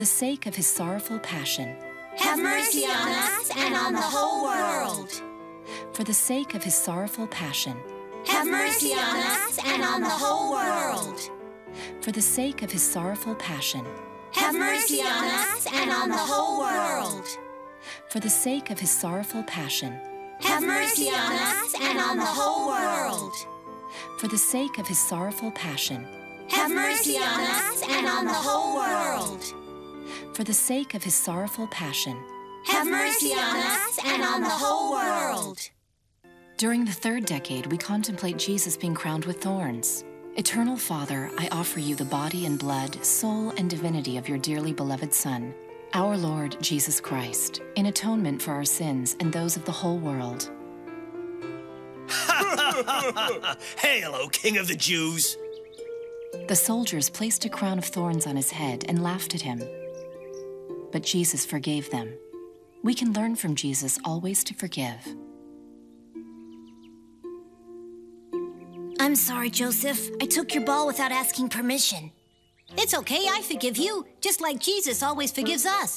the sake of his sorrowful passion, have mercy on us and on the whole world. for the sake of his sorrowful passion, Have mercy on us and on the whole world. for the sake of his sorrowful passion, Have mercy on us and on the whole world. for the sake of his sorrowful passion, Have mercy on us and on the whole world. for the sake of his sorrowful passion, Have mercy on us and on the whole world. for the sake of his sorrowful passion. Have mercy on us and on the whole world. During the third decade, we contemplate Jesus being crowned with thorns. Eternal Father, I offer you the body and blood, soul and divinity of your dearly beloved Son, our Lord Jesus Christ, in atonement for our sins and those of the whole world. Hail, O King of the Jews! The soldiers placed a crown of thorns on his head and laughed at him. But Jesus forgave them. We can learn from Jesus always to forgive. I'm sorry, Joseph. I took your ball without asking permission. It's okay, I forgive you, just like Jesus always forgives us.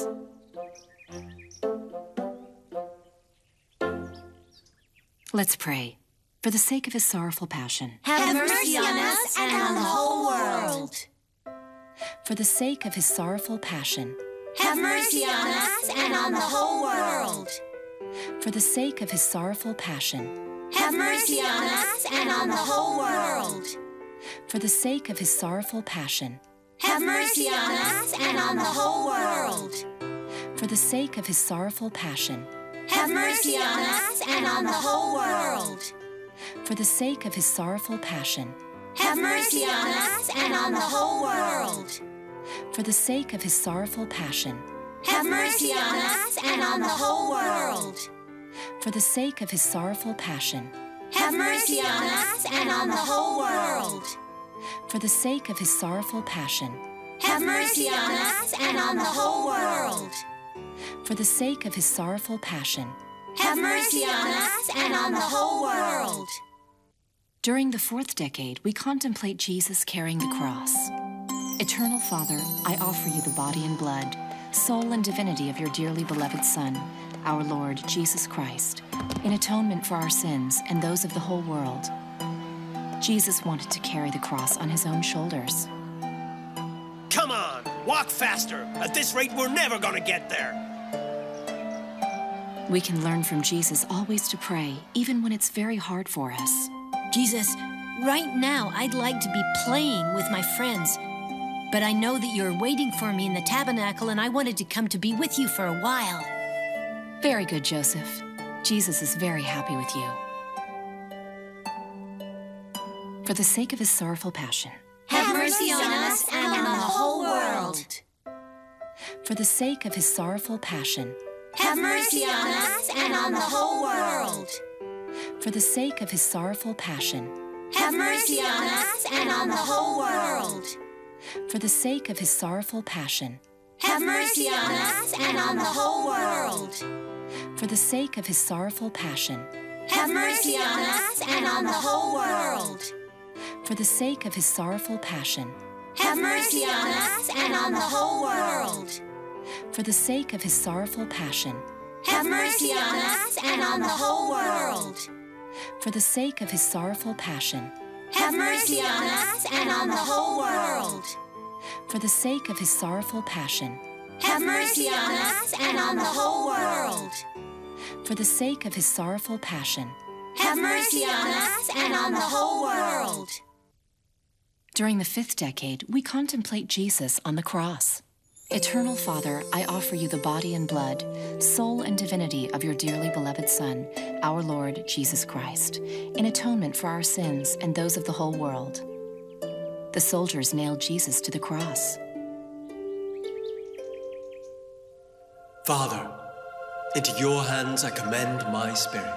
Let's pray. For the sake of his sorrowful passion, Have mercy on us and on the whole world. for the sake of his sorrowful passion, Have mercy on us and on the whole world. for the sake of his sorrowful passion, Have mercy on us and on the whole world. for the sake of his sorrowful passion, Have mercy on us and on the whole world. for the sake of his sorrowful passion, Have mercy on us and on the whole world. for the sake of his sorrowful passion, Have mercy on us and on the whole world. for the sake of his sorrowful passion, Have mercy on us and on the whole world. for the sake of his sorrowful passion, Have mercy on us and on the whole world. for the sake of his sorrowful passion, Have mercy on us and on the whole world. for the sake of his sorrowful passion. Have mercy on us and on the whole world. During the fourth decade, we contemplate Jesus carrying the cross. Eternal Father, I offer you the body and blood, soul and divinity of your dearly beloved Son, our Lord Jesus Christ, in atonement for our sins and those of the whole world. Jesus wanted to carry the cross on his own shoulders. Come on, walk faster. At this rate, we're never gonna get there. We can learn from Jesus always to pray, even when it's very hard for us. Jesus, right now I'd like to be playing with my friends. But I know that you're waiting for me in the tabernacle, and I wanted to come to be with you for a while. Very good, Joseph. Jesus is very happy with you. For the sake of his sorrowful passion, Have mercy on us and on the whole world. for the sake of his sorrowful passion, Have mercy on us and on the whole world. for the sake of his sorrowful passion, Have mercy on us and on the whole world. for the sake of his sorrowful passion, Have mercy on us and on the whole world. for the sake of his sorrowful passion, Have mercy on us and on the whole world. for the sake of his sorrowful passion, Have mercy on us and on the whole world. for the sake of his sorrowful passion, Have mercy on us and on the whole world. for the sake of his sorrowful passion, Have mercy on us and on the whole world. for the sake of his sorrowful passion, Have mercy on us and on the whole world. for the sake of his sorrowful passion. Have mercy on us and on the whole world. During the fifth decade, we contemplate Jesus on the cross. Eternal Father, I offer you the body and blood, soul and divinity of your dearly beloved Son, our Lord Jesus Christ, in atonement for our sins and those of the whole world. The soldiers nailed Jesus to the cross. Father, into your hands I commend my spirit.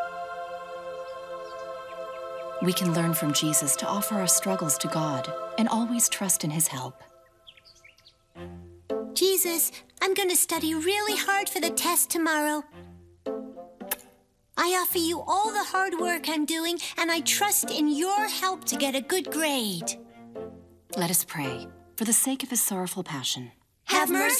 We can learn from Jesus to offer our struggles to God and always trust in his help. Jesus, I'm going to study really hard for the test tomorrow. I offer you all the hard work I'm doing, and I trust in your help to get a good grade. Let us pray. For the sake of his sorrowful passion, Have mercy